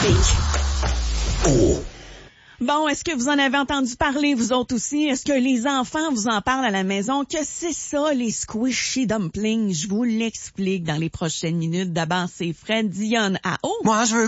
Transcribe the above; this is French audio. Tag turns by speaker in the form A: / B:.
A: Bon, est-ce que vous en avez entendu parler, vous autres aussi? Est-ce que les enfants vous en parlent à la maison? Que c'est ça, les squishy dumplings? Je vous l'explique dans les prochaines minutes. D'abord, c'est Fred Dionne à haut.
B: Moi, je veux